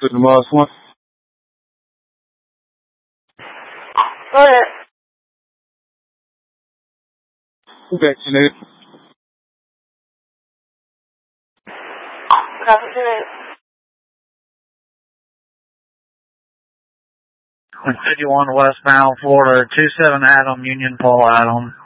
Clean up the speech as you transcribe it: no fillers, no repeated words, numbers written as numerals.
to the last one. Go ahead. Vaccinated. Vaccinated. 51 westbound Florida, 27 Adam, Union Pole Adam.